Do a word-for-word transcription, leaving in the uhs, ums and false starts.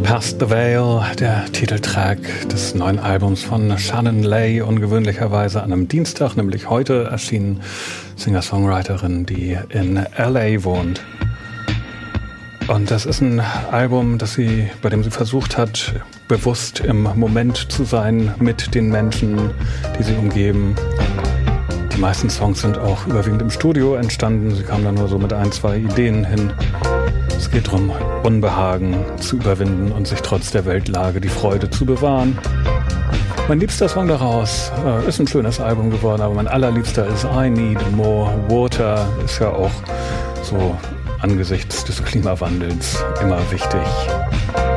Past the Veil, der Titeltrack des neuen Albums von Shannon Lay, ungewöhnlicherweise an einem Dienstag, nämlich heute erschienen, Singer-Songwriterin, die in L A wohnt. Und das ist ein Album, das sie, bei dem sie versucht hat, bewusst im Moment zu sein mit den Menschen, die sie umgeben. Die meisten Songs sind auch überwiegend im Studio entstanden. Sie kam da nur so mit ein, zwei Ideen hin. Es geht darum, Unbehagen zu überwinden und sich trotz der Weltlage die Freude zu bewahren. Mein liebster Song daraus äh, ist ein schönes Album geworden, aber mein allerliebster ist I Need More Water. Ist ja auch so angesichts des Klimawandels immer wichtig.